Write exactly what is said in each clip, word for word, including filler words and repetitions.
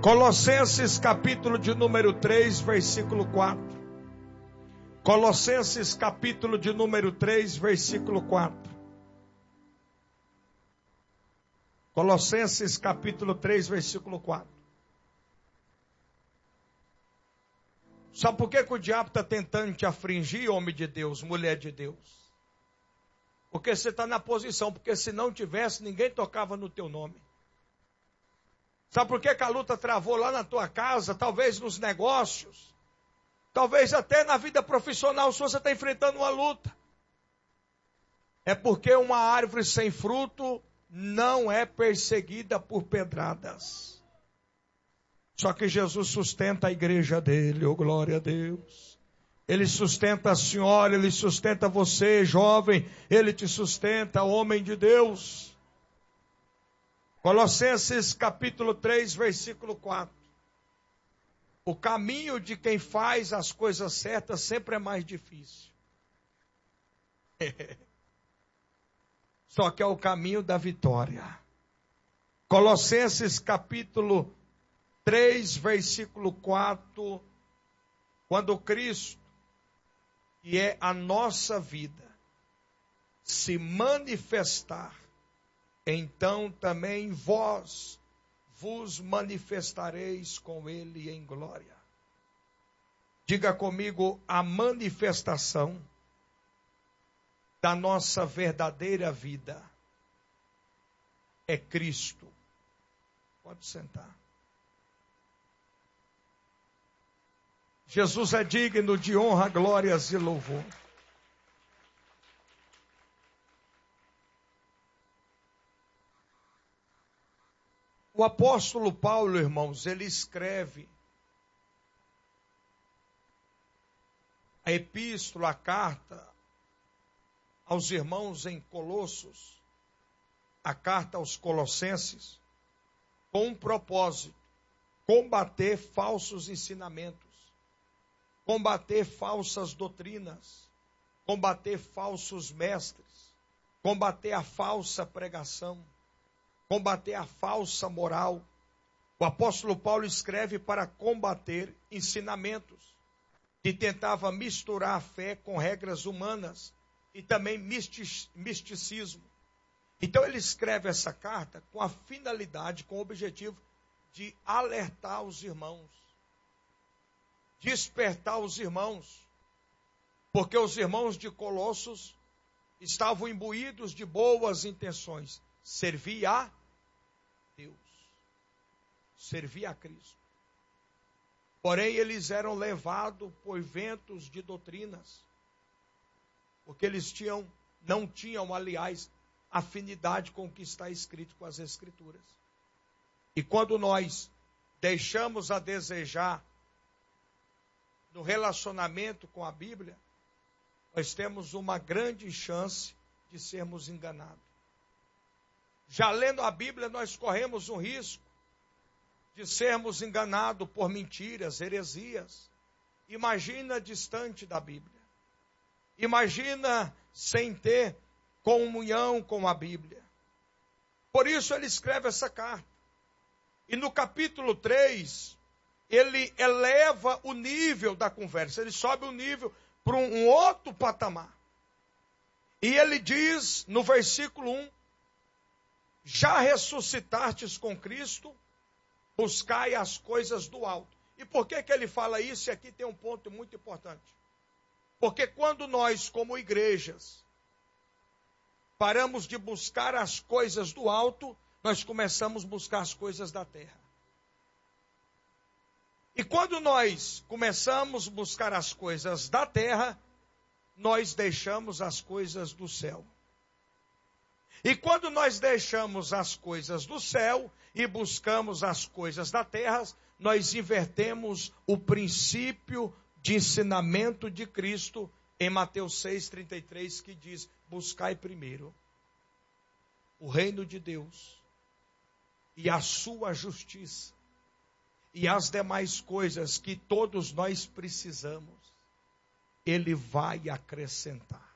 Colossenses capítulo de número três, versículo quatro. Colossenses capítulo de número três, versículo quatro. Colossenses capítulo três, versículo quatro. Sabe por que, que o diabo está tentando te afligir, homem de Deus, mulher de Deus? Porque você está na posição, porque se não tivesse, ninguém tocava no teu nome. Sabe por que, que a luta travou lá na tua casa, talvez nos negócios, talvez até na vida profissional, se você está enfrentando uma luta? É porque uma árvore sem fruto não é perseguida por pedradas. Só que Jesus sustenta a igreja dele, oh glória a Deus. Ele sustenta a senhora, ele sustenta você, jovem, ele te sustenta, homem de Deus. Colossenses capítulo três, versículo quatro. O caminho de quem faz as coisas certas sempre é mais difícil. Só que é o caminho da vitória. Colossenses capítulo três, versículo quatro. Quando Cristo, que é a nossa vida, se manifestar, então também vós vos manifestareis com ele em glória. Diga comigo, a manifestação da nossa verdadeira vida é Cristo. Pode sentar. Jesus é digno de honra, glórias e louvor. O apóstolo Paulo, irmãos, ele escreve a epístola, a carta aos irmãos em Colossos, a carta aos Colossenses, com um propósito: combater falsos ensinamentos, combater falsas doutrinas, combater falsos mestres, combater a falsa pregação, combater a falsa moral. O apóstolo Paulo escreve para combater ensinamentos que tentava misturar a fé com regras humanas e também misticismo. Então ele escreve essa carta com a finalidade, com o objetivo de alertar os irmãos, despertar os irmãos, porque os irmãos de Colossos estavam imbuídos de boas intenções, servir a Deus, servir a Cristo. Porém, eles eram levados por ventos de doutrinas, porque eles tinham, não tinham, aliás, afinidade com o que está escrito com as Escrituras. E quando nós deixamos a desejar no relacionamento com a Bíblia, nós temos uma grande chance de sermos enganados. Já lendo a Bíblia, nós corremos um risco de sermos enganados por mentiras, heresias. Imagina distante da Bíblia. Imagina sem ter comunhão com a Bíblia. Por isso ele escreve essa carta. E no capítulo três, ele eleva o nível da conversa. Ele sobe o nível para um outro patamar. E ele diz no versículo um: já ressuscitastes com Cristo, buscai as coisas do alto. E por que que ele fala isso? E aqui tem um ponto muito importante. Porque quando nós, como igrejas, paramos de buscar as coisas do alto, nós começamos a buscar as coisas da terra. E quando nós começamos a buscar as coisas da terra, nós deixamos as coisas do céu. E quando nós deixamos as coisas do céu e buscamos as coisas da terra, nós invertemos o princípio de ensinamento de Cristo em Mateus seis, trinta e três, que diz: buscai primeiro o reino de Deus e a sua justiça, e as demais coisas que todos nós precisamos, Ele vai acrescentar.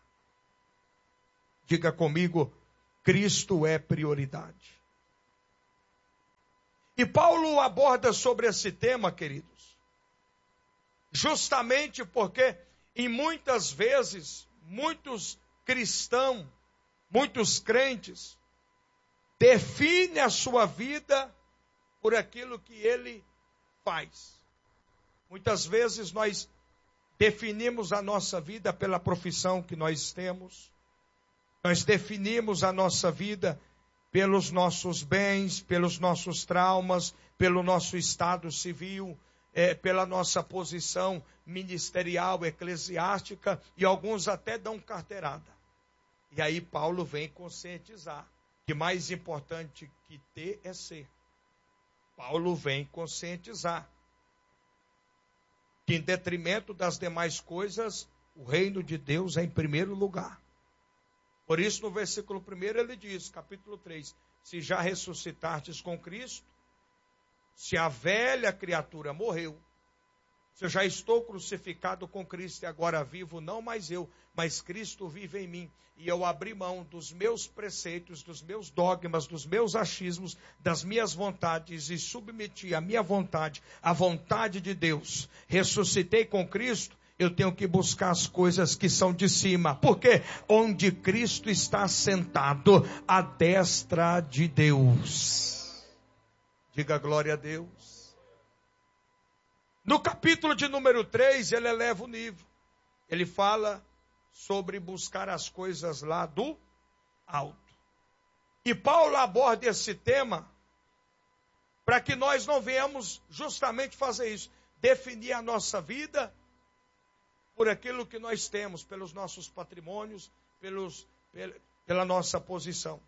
Diga comigo: Cristo é prioridade. E Paulo aborda sobre esse tema, queridos, justamente porque, em muitas vezes, muitos cristãos, muitos crentes, definem a sua vida por aquilo que ele faz. Muitas vezes nós definimos a nossa vida pela profissão que nós temos. Nós definimos a nossa vida pelos nossos bens, pelos nossos traumas, pelo nosso estado civil, é, pela nossa posição ministerial, eclesiástica, e alguns até dão carteirada. E aí Paulo vem conscientizar que mais importante que ter é ser. Paulo vem conscientizar que, em detrimento das demais coisas, o reino de Deus é em primeiro lugar. Por isso, no versículo primeiro, ele diz, capítulo três, se já ressuscitastes com Cristo, se a velha criatura morreu, se eu já estou crucificado com Cristo e agora vivo, não mais eu, mas Cristo vive em mim. E eu abri mão dos meus preceitos, dos meus dogmas, dos meus achismos, das minhas vontades e submeti a minha vontade à vontade de Deus. Ressuscitei com Cristo, eu tenho que buscar as coisas que são de cima. Porque onde Cristo está sentado, à destra de Deus. Diga glória a Deus. No capítulo de número três, ele eleva o nível. Ele fala sobre buscar as coisas lá do alto. E Paulo aborda esse tema para que nós não venhamos justamente fazer isso. Definir a nossa vida por aquilo que nós temos, pelos nossos patrimônios, pelos, pela, pela nossa posição.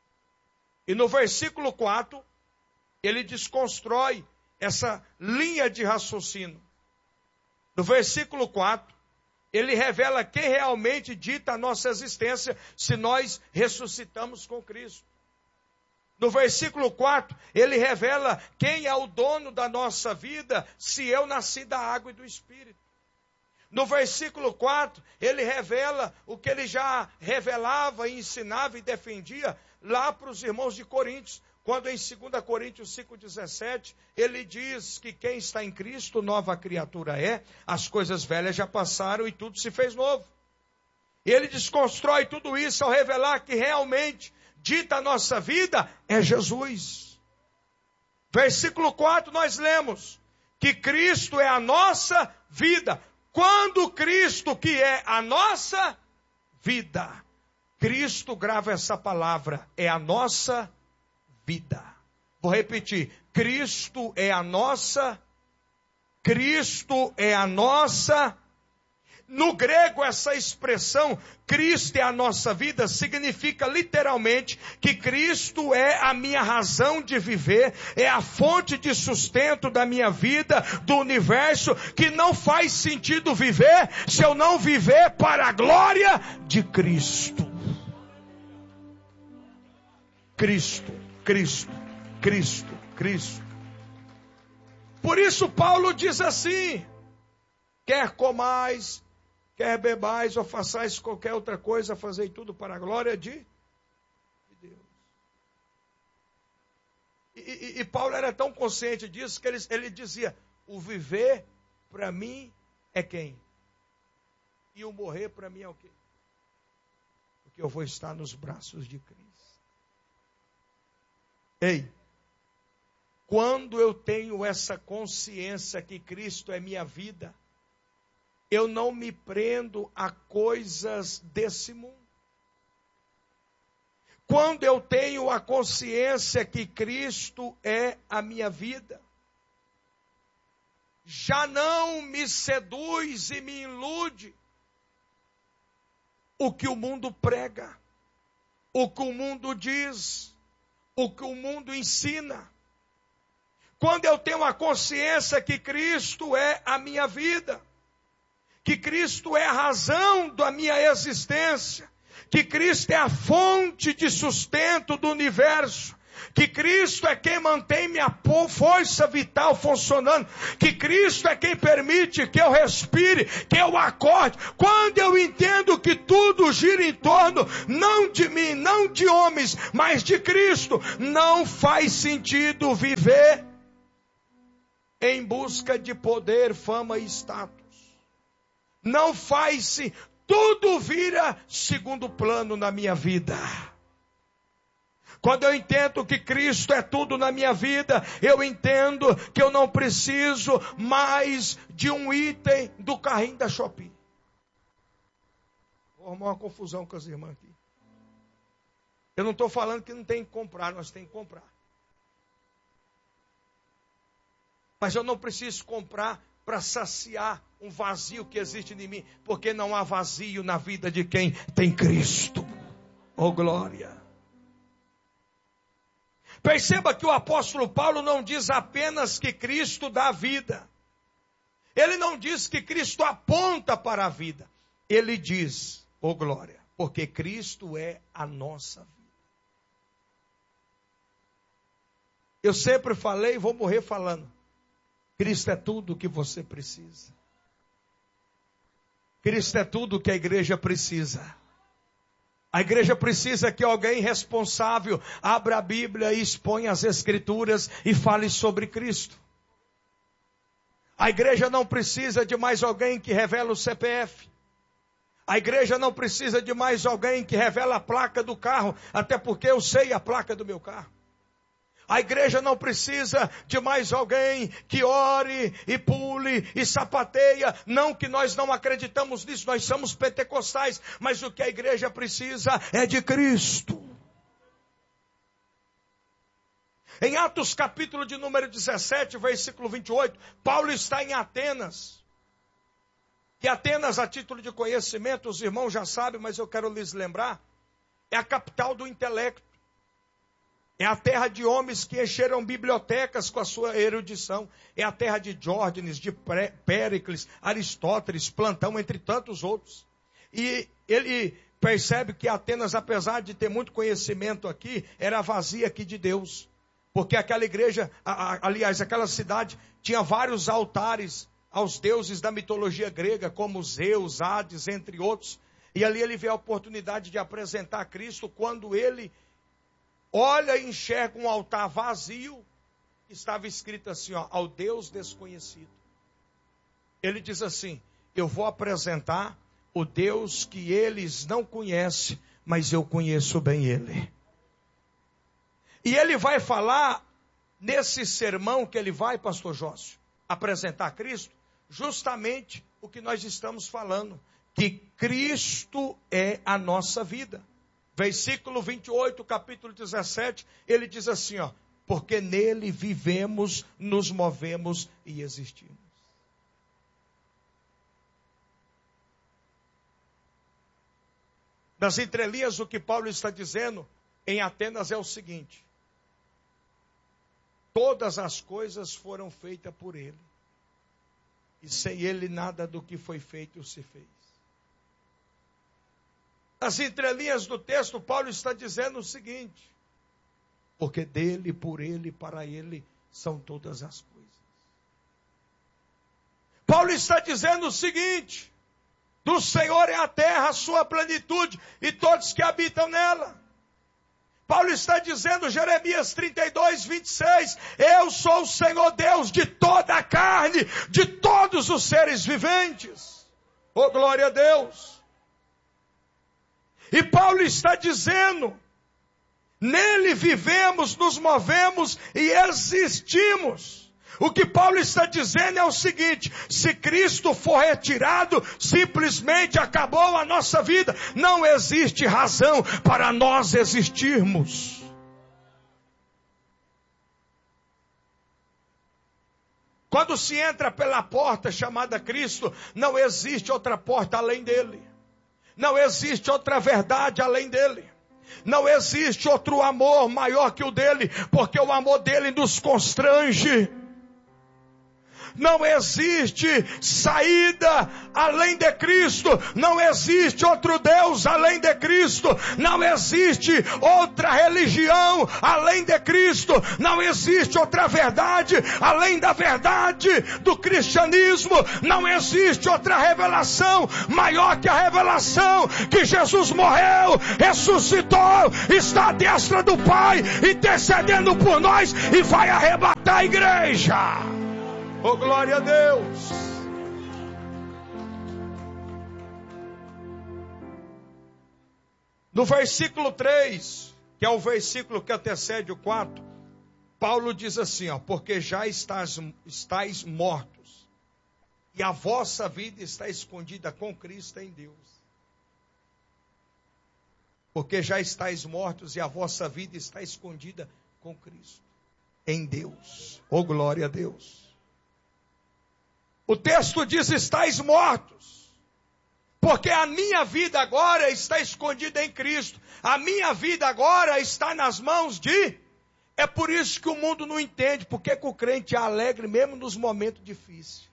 E no versículo quatro, ele desconstrói essa linha de raciocínio. No versículo quatro, ele revela quem realmente dita a nossa existência se nós ressuscitamos com Cristo. No versículo quatro, ele revela quem é o dono da nossa vida se eu nasci da água e do Espírito. No versículo quatro, ele revela o que ele já revelava, ensinava e defendia lá para os irmãos de Coríntios. Quando em dois Coríntios cinco, dezessete, ele diz que quem está em Cristo, nova criatura é, as coisas velhas já passaram e tudo se fez novo. E ele desconstrói tudo isso ao revelar que realmente dita a nossa vida é Jesus. Versículo quatro nós lemos que Cristo é a nossa vida. Quando Cristo, que é a nossa vida, Cristo grava essa palavra, é a nossa vida. Vou repetir, Cristo é a nossa, Cristo é a nossa. No grego, essa expressão, Cristo é a nossa vida, significa literalmente que Cristo é a minha razão de viver, é a fonte de sustento da minha vida, do universo, que não faz sentido viver se eu não viver para a glória de Cristo. Cristo, Cristo, Cristo, Cristo. Por isso Paulo diz assim, quer comais, quer bebais ou façais qualquer outra coisa, fazei tudo para a glória de, de Deus. E, e, e Paulo era tão consciente disso que ele, ele dizia, o viver para mim é quem? E o morrer para mim é o quê? Porque eu vou estar nos braços de Cristo. Ei, quando eu tenho essa consciência que Cristo é minha vida, eu não me prendo a coisas desse mundo. Quando eu tenho a consciência que Cristo é a minha vida, já não me seduz e me ilude o que o mundo prega, o que o mundo diz, o que o mundo ensina. Quando eu tenho a consciência que Cristo é a minha vida, que Cristo é a razão da minha existência, que Cristo é a fonte de sustento do universo, que Cristo é quem mantém minha força vital funcionando, que Cristo é quem permite que eu respire, que eu acorde, quando eu entendo que tudo gira em torno, não de mim, não de homens, mas de Cristo, não faz sentido viver em busca de poder, fama e status. Não faz sentido. Tudo vira segundo plano na minha vida. Quando eu entendo que Cristo é tudo na minha vida, eu entendo que eu não preciso mais de um item do carrinho da Shopee. Vou arrumar uma confusão com as irmãs aqui. Eu não estou falando que não tem que comprar, nós temos que comprar. Mas eu não preciso comprar para saciar um vazio que existe em mim, porque não há vazio na vida de quem tem Cristo. Oh glória! Perceba que o apóstolo Paulo não diz apenas que Cristo dá vida. Ele não diz que Cristo aponta para a vida. Ele diz, oh glória, porque Cristo é a nossa vida. Eu sempre falei e vou morrer falando. Cristo é tudo o que você precisa. Cristo é tudo o que a igreja precisa. A igreja precisa que alguém responsável abra a Bíblia e exponha as Escrituras e fale sobre Cristo. A igreja não precisa de mais alguém que revela o C P F. A igreja não precisa de mais alguém que revela a placa do carro, até porque eu sei a placa do meu carro. A igreja não precisa de mais alguém que ore e pule e sapateia. Não que nós não acreditamos nisso, nós somos pentecostais. Mas o que a igreja precisa é de Cristo. Em Atos capítulo de número dezessete, versículo vinte e oito, Paulo está em Atenas. E Atenas, a título de conhecimento, os irmãos já sabem, mas eu quero lhes lembrar, é a capital do intelecto. É a terra de homens que encheram bibliotecas com a sua erudição. É a terra de Diógenes, de Péricles, Aristóteles, Platão, entre tantos outros. E ele percebe que Atenas, apesar de ter muito conhecimento aqui, era vazia aqui de Deus. Porque aquela igreja, aliás, aquela cidade, tinha vários altares aos deuses da mitologia grega, como Zeus, Hades, entre outros. E ali ele vê a oportunidade de apresentar Cristo quando ele olha e enxerga um altar vazio, estava escrito assim, ó, ao Deus desconhecido. Ele diz assim, eu vou apresentar o Deus que eles não conhecem, mas eu conheço bem Ele. E ele vai falar, nesse sermão que ele vai, pastor Jócio, apresentar Cristo, justamente o que nós estamos falando, que Cristo é a nossa vida. Versículo vinte e oito, capítulo dezessete, ele diz assim, ó, porque nele vivemos, nos movemos e existimos. Nas entrelinhas, o que Paulo está dizendo em Atenas é o seguinte, todas as coisas foram feitas por ele, e sem ele nada do que foi feito se fez. Nas entrelinhas do texto, Paulo está dizendo o seguinte, porque dele, por ele, para ele, são todas as coisas. Paulo está dizendo o seguinte, do Senhor é a terra, a sua plenitude, e todos que habitam nela. Paulo está dizendo, Jeremias trinta e dois, vinte e seis, eu sou o Senhor Deus de toda a carne, de todos os seres viventes. Oh, glória a Deus! E Paulo está dizendo, nele vivemos, nos movemos e existimos. O que Paulo está dizendo é o seguinte, se Cristo for retirado, simplesmente acabou a nossa vida. Não existe razão para nós existirmos. Quando se entra pela porta chamada Cristo, não existe outra porta além dele. Não existe outra verdade além dele. Não existe outro amor maior que o dele, porque o amor dele nos constrange. não existe saída além de Cristo, não existe outro Deus além de Cristo, não existe outra religião além de Cristo, não existe outra verdade além da verdade do cristianismo, não existe outra revelação maior que a revelação que Jesus morreu, ressuscitou, está à destra do Pai, intercedendo por nós e vai arrebatar a igreja. Oh, glória a Deus. No versículo três, que é o versículo que antecede o quatro, Paulo diz assim, ó, porque já estás, estáis mortos, e a vossa vida está escondida com Cristo em Deus. Porque já estáis mortos e a vossa vida está escondida com Cristo em Deus. Oh, glória a Deus. O texto diz, estáis mortos, porque a minha vida agora está escondida em Cristo. A minha vida agora está nas mãos de... É por isso que o mundo não entende, porque que o crente é alegre mesmo nos momentos difíceis.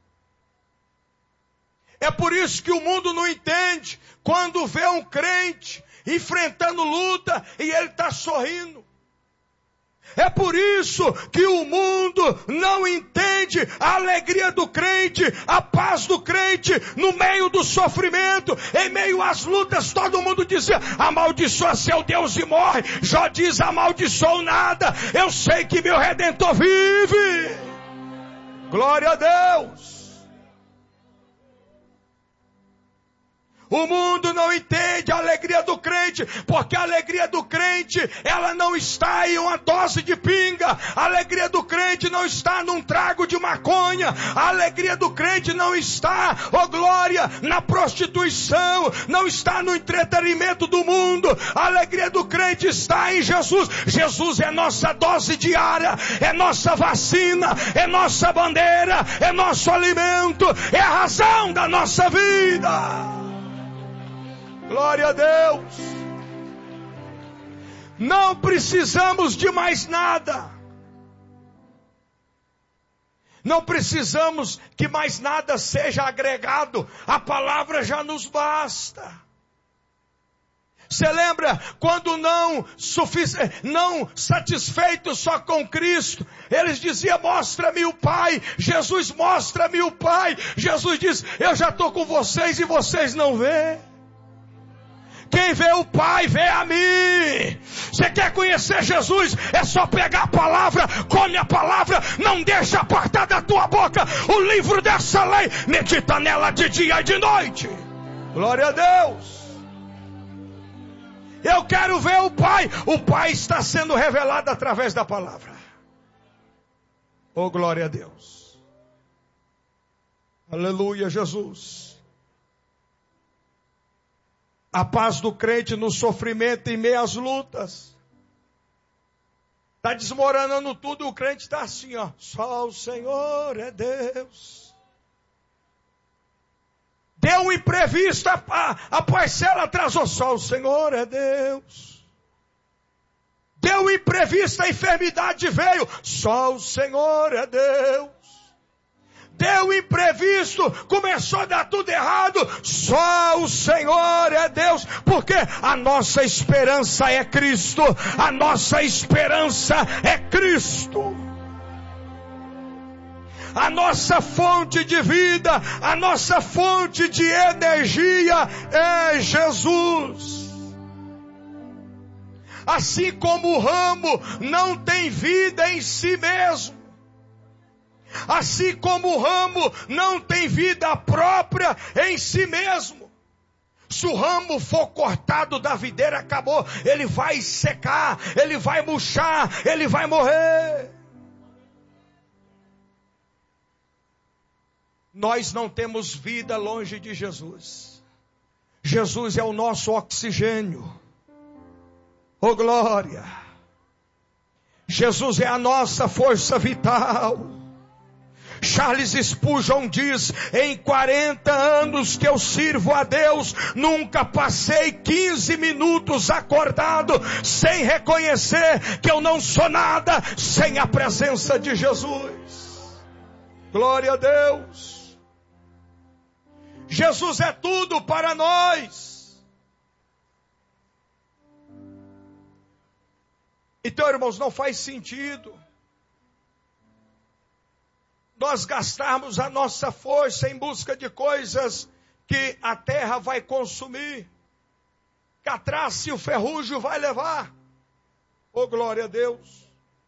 É por isso que o mundo não entende, quando vê um crente enfrentando luta e ele está sorrindo. É por isso que o mundo não entende a alegria do crente, a paz do crente, no meio do sofrimento, em meio às lutas, todo mundo dizia, amaldiçoa seu Deus e morre. Jó diz, amaldiçoa nada, eu sei que meu Redentor vive. Glória a Deus. O mundo não entende a alegria do crente, porque a alegria do crente, ela não está em uma dose de pinga, a alegria do crente não está num trago de maconha, a alegria do crente não está, oh glória, na prostituição, não está no entretenimento do mundo, a alegria do crente está em Jesus. Jesus é nossa dose diária, é nossa vacina, é nossa bandeira, é nosso alimento, é a razão da nossa vida. Glória a Deus. Não precisamos de mais nada. Não precisamos que mais nada seja agregado. A palavra já nos basta. Você lembra quando não, sufic... não satisfeitos só com Cristo, eles diziam, mostra-me o Pai. Jesus, mostra-me o Pai. Jesus diz, eu já estou com vocês e vocês não veem. Quem vê o Pai, vê a mim. Você quer conhecer Jesus? É só pegar a palavra, come a palavra, não deixa apartar da tua boca o livro dessa lei, medita nela de dia e de noite. Glória a Deus. Eu quero ver o Pai. O Pai está sendo revelado através da palavra. Oh, glória a Deus. Aleluia, Jesus. A paz do crente no sofrimento em meio às lutas. Está desmoronando tudo, o crente está assim, ó. Só o Senhor é Deus. Deu um imprevisto, a, a, a parcela atrasou. Só o Senhor é Deus. Deu um imprevisto, a enfermidade veio. Só o Senhor é Deus. Deu imprevisto, começou a dar tudo errado, só o Senhor é Deus, porque a nossa esperança é Cristo, a nossa esperança é Cristo. A nossa fonte de vida, a nossa fonte de energia é Jesus. Assim como o ramo não tem vida em si mesmo, assim como o ramo não tem vida própria em si mesmo. Se o ramo for cortado da videira, acabou. Ele vai secar, ele vai murchar, ele vai morrer. Nós não temos vida longe de Jesus. Jesus é o nosso oxigênio. Oh, glória. Jesus é a nossa força vital. Charles Spurgeon diz, em quarenta anos que eu sirvo a Deus, nunca passei quinze minutos acordado sem reconhecer que eu não sou nada sem a presença de Jesus. Glória a Deus. Jesus é tudo para nós. Então, irmãos, não faz sentido nós gastarmos a nossa força em busca de coisas que a terra vai consumir, que a traça e o ferrugem vai levar. Oh, glória a Deus.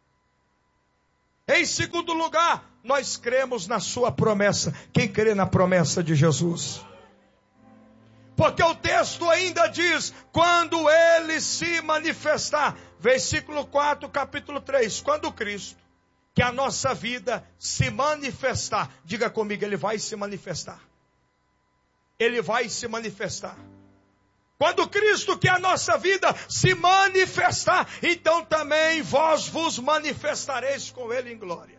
Em segundo lugar, nós cremos na sua promessa. Quem crê na promessa de Jesus? Porque o texto ainda diz, quando ele se manifestar, versículo quatro, capítulo três, quando Cristo, que a nossa vida se manifestar, diga comigo, ele vai se manifestar. Ele vai se manifestar. Quando Cristo, que a nossa vida se manifestar, então também vós vos manifestareis com ele em glória.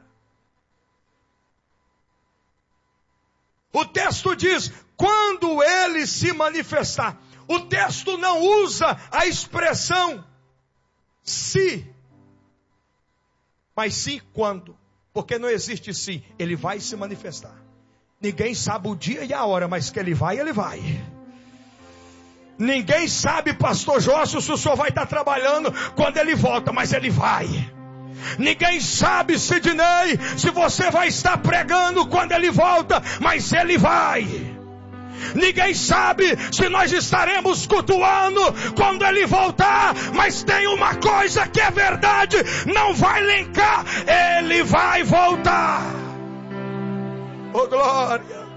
O texto diz, quando ele se manifestar. O texto não usa a expressão se, mas sim quando. Porque não existe sim, ele vai se manifestar. Ninguém sabe o dia e a hora, mas que ele vai, ele vai. Ninguém sabe, pastor Jócio, se o senhor vai estar trabalhando quando ele volta, mas ele vai. Ninguém sabe, Sidney, se você vai estar pregando quando ele volta, mas ele vai. Ninguém sabe se nós estaremos cultuando quando ele voltar, mas tem uma coisa que é verdade, não vai lencar, ele vai voltar. Oh glória.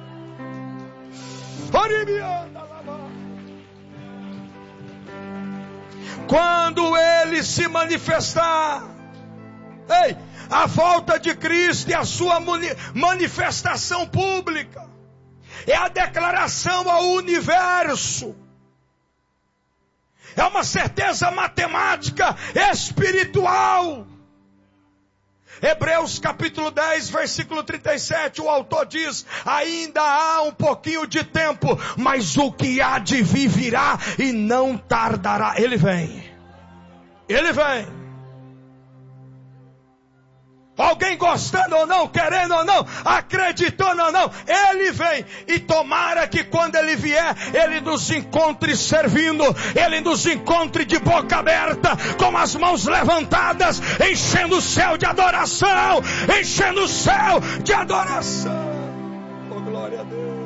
Quando ele se manifestar, ei, a volta de Cristo e a sua manifestação pública é a declaração ao universo. É uma certeza matemática, espiritual. Hebreus capítulo dez, versículo trinta e sete, o autor diz, ainda há um pouquinho de tempo, mas o que há de vir virá e não tardará. Ele vem. Ele vem. Alguém gostando ou não, querendo ou não, acreditando ou não, ele vem. E tomara que quando ele vier, ele nos encontre servindo, ele nos encontre de boca aberta, com as mãos levantadas, enchendo o céu de adoração, enchendo o céu de adoração. Oh, glória a Deus.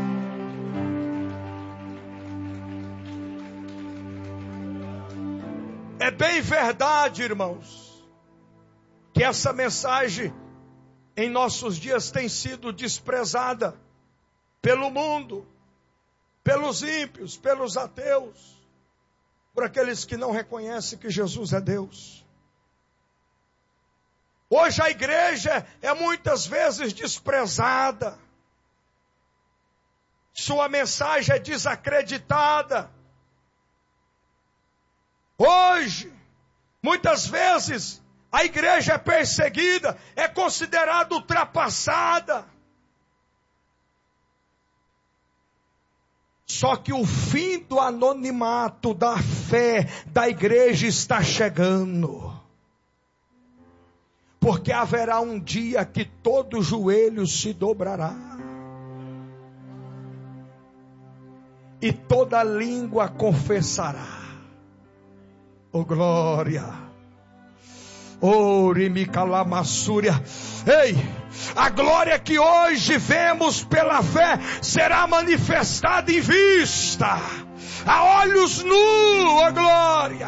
É bem verdade, irmãos, que essa mensagem em nossos dias tem sido desprezada pelo mundo, pelos ímpios, pelos ateus, por aqueles que não reconhecem que Jesus é Deus. Hoje a igreja é muitas vezes desprezada, sua mensagem é desacreditada. Hoje, muitas vezes, a igreja é perseguida, é considerada ultrapassada. Só que o fim do anonimato da fé da igreja está chegando. Porque haverá um dia que todo joelho se dobrará. E toda língua confessará. Oh glória! Oh, Rimicalamassúria. Ei, a glória que hoje vemos pela fé será manifestada em vista, a olhos nus, a glória.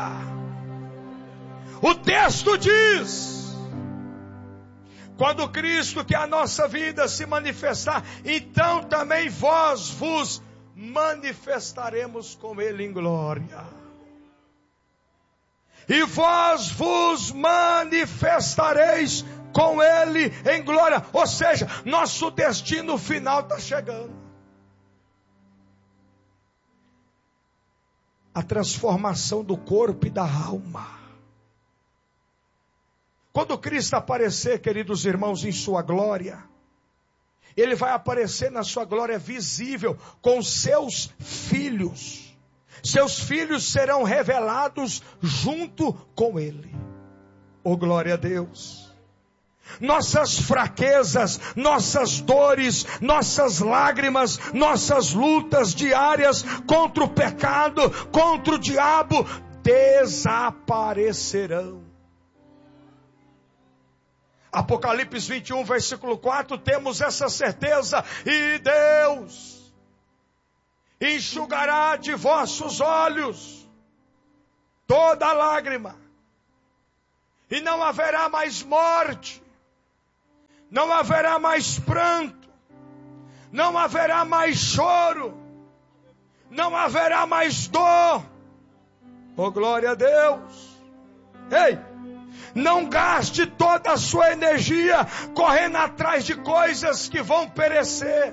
O texto diz, quando Cristo, que é a nossa vida, se manifestar, então também vós vos manifestaremos com ele em glória. E vós vos manifestareis com ele em glória. Ou seja, nosso destino final está chegando. A transformação do corpo e da alma. Quando Cristo aparecer, queridos irmãos, em sua glória, ele vai aparecer na sua glória visível com seus filhos. Seus filhos serão revelados junto com ele. Oh glória a Deus. nossas fraquezas, nossas dores, nossas lágrimas, nossas lutas diárias contra o pecado, contra o diabo, desaparecerão. Apocalipse vinte e um, versículo quatro, temos essa certeza: e Deus enxugará de vossos olhos toda lágrima, e não haverá mais morte, não haverá mais pranto, não haverá mais choro, não haverá mais dor. Oh, glória a Deus! Ei! Não gaste toda a sua energia correndo atrás de coisas que vão perecer.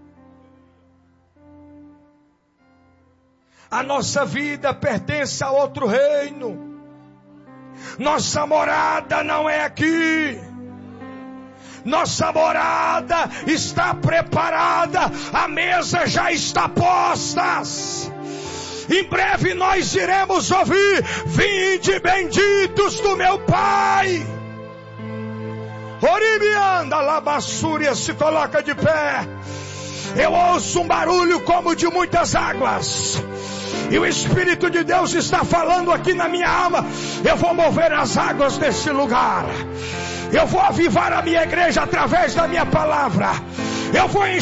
A nossa vida pertence a outro reino. Nossa morada não é aqui. Nossa morada está preparada. A mesa já está posta. Em breve nós iremos ouvir: vinde benditos do meu Pai. Oribianda, Labassúria, se coloca de pé. Eu ouço um barulho como de muitas águas, e o Espírito de Deus está falando aqui na minha alma: eu vou mover as águas nesse lugar. Eu vou avivar a minha igreja através da minha palavra. Eu vou